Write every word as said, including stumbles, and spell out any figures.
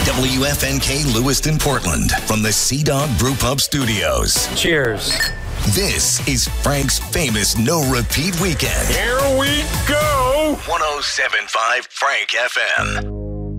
W F N K Lewiston, Portland, from the Sea Dog Brew Pub Studios. Cheers. This is Frank's famous no-repeat weekend. Here we go! one oh seven point five Frank F M.